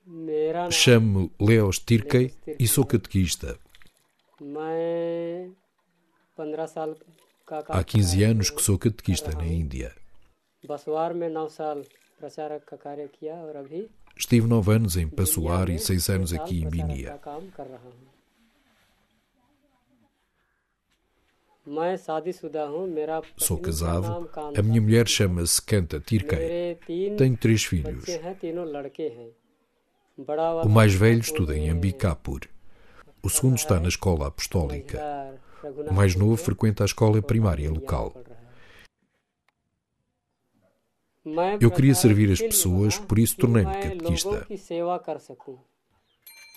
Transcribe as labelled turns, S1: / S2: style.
S1: Chamo-me Leos Tirkey e sou catequista. Há 15 anos que sou catequista na Índia. Estive 9 anos em Passoar e 6 anos aqui em Binia. Sou casado. A minha mulher chama-se Kanta Tirkey. Tenho 3 filhos. O mais velho estuda em Ambikapur. O segundo está na escola apostólica. O mais novo frequenta a escola primária local. Eu queria servir as pessoas, por isso tornei-me catequista.